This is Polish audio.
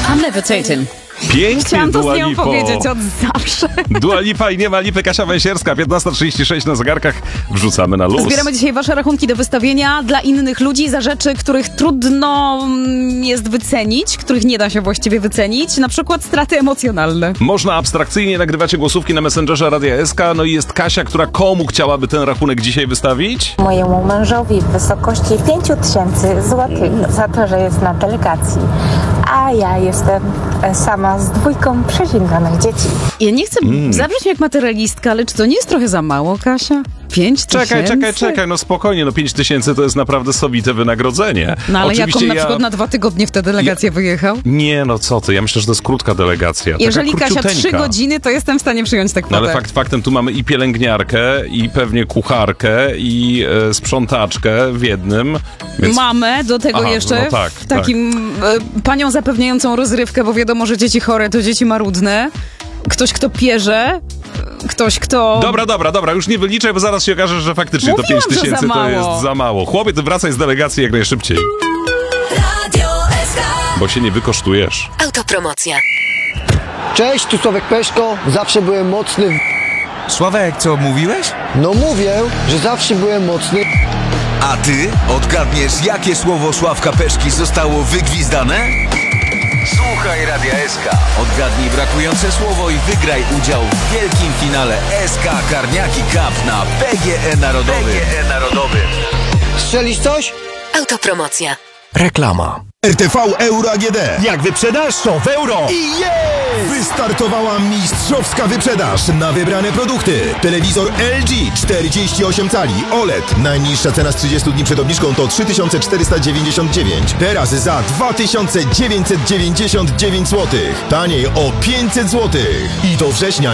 I'm levitating. Pięknie, Chciałam to Dua z nią Lipo. powiedzieć od zawsze. Dua Lipa i nie ma lipy. Kasia Węsierska, 15:36 na zegarkach. Wrzucamy na luz. Zbieramy dzisiaj wasze rachunki do wystawienia dla innych ludzi za rzeczy, których trudno jest wycenić, których nie da się właściwie wycenić, na przykład straty emocjonalne. Można abstrakcyjnie nagrywacie głosówki na Messengerze Radia SK. No i jest Kasia, która komu chciałaby ten rachunek dzisiaj wystawić? Mojemu mężowi w wysokości 5000 złotych za to, że jest na delegacji. A ja jestem sama z 2 przeziębionych dzieci. Ja nie chcę zabrzeć jak materialistka, ale czy to nie jest trochę za mało, Kasia? 5 tysięcy? Czekaj, no spokojnie, no 5 tysięcy to jest naprawdę sobite wynagrodzenie. No ale jak Oczywiście on na przykład na 2 tygodnie w tę delegację wyjechał? Nie, no co ty, ja myślę, że to jest krótka delegacja. Jeżeli taka Kasia króciuteńka. 3 godziny, to jestem w stanie przyjąć tak No kwotę. ale faktem tu mamy i pielęgniarkę, i pewnie kucharkę, i sprzątaczkę w jednym. Więc... Mamę do tego Aha, jeszcze, no tak, w takim panią zapewniającą rozrywkę, bo wiadomo, że dzieci chore to dzieci marudne. Ktoś, kto pierze, ktoś, kto... Dobra, już nie wyliczaj, bo zaraz się okaże, że faktycznie Mówiłam, to 5 że tysięcy za to mało. jest za mało. Chłopie, ty wracaj z delegacji jak najszybciej, Radio SK. bo się nie wykosztujesz. Autopromocja. Cześć, tu Sławek Peszko. Zawsze byłem mocny Sławek, co mówiłeś? No mówię, że zawsze byłem mocny A ty odgadniesz, jakie słowo Sławka Peszki zostało wygwizdane? Słuchaj Radia SK. Odgadnij brakujące słowo i wygraj udział w wielkim finale SK Karniaki Cup na PGE Narodowym. Strzelisz coś? Autopromocja. Reklama. RTV Euro AGD. Jak wyprzedasz, to w euro! I jest! Wystartowała mistrzowska wyprzedaż na wybrane produkty. Telewizor LG 48 cali OLED. Najniższa cena z 30 dni przed obniżką to 3499. Teraz za 2999 zł. Taniej o 500 zł. I do września